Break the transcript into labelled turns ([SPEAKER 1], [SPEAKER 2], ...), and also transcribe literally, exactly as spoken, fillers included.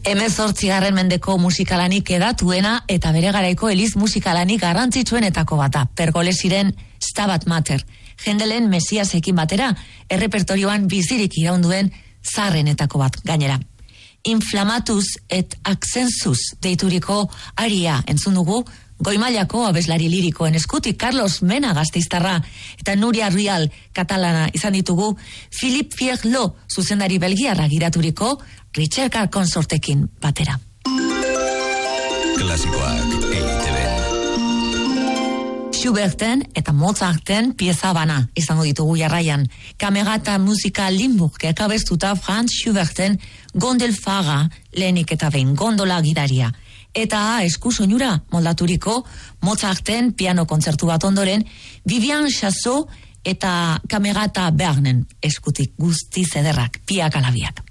[SPEAKER 1] Hemezortzigarren mendeko musikalanik edatuena eta bere garaiko eliz musikalanik garrantzitsuenetako bata, Pergolesiren Stabat Mater, Hendelen Mesiasekin batera, errepertorioan bizirik iraunduen zaharrenetako bat gainera. Inflamatus et Accensus deituriko aria entzun dugu, goimailako abeslari lirikoen eskutik Carlos Mena Gasteiztarra eta Nuria Rial katalana izan ditugu, Philippe Fierlo zuzendari belgiarra giraturiko Ricercar konsortekin batera.
[SPEAKER 2] Klasikoak E I T B.
[SPEAKER 1] Schuberten eta Mozarten pieza bana izango ditugu jarraian. Kamerata musika Limburg ekabestuta Franz Schuberten Gondelfahrer lehenik eta behin gondola gidaria. Eta eskusoinura moldaturiko Mozarten piano kontzertu bat ondoren Vivian Chassot eta Kamerata Bernen eskutik guztiz ederrak, piak alabiak.